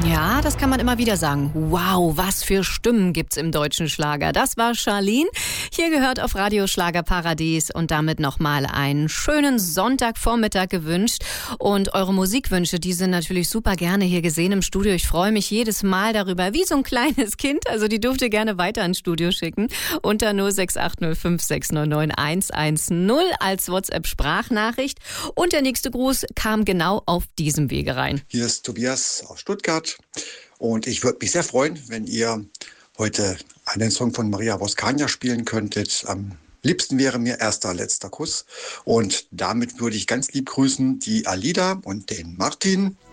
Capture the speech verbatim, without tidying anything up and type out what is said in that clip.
Ja, das kann man immer wieder sagen. Wow, was für Stimmen gibt's im deutschen Schlager. Das war Charlene. Hier gehört auf Radio Schlagerparadies und damit nochmal einen schönen Sonntagvormittag gewünscht. Und eure Musikwünsche, die sind natürlich super gerne hier gesehen im Studio. Ich freue mich jedes Mal darüber, wie so ein kleines Kind. Also die dürft ihr gerne weiter ins Studio schicken. Unter null sechs acht null fünf sechs neun neun eins eins null als WhatsApp-Sprachnachricht. Und der nächste Gruß kam genau auf diesem Wege rein. Hier ist Tobias aus Stuttgart. Und ich würde mich sehr freuen, wenn ihr heute einen Song von Maria Voskania spielen könntet. Am liebsten wäre mir Erster, letzter Kuss. Und damit würde ich ganz lieb grüßen die Alida und den Martin.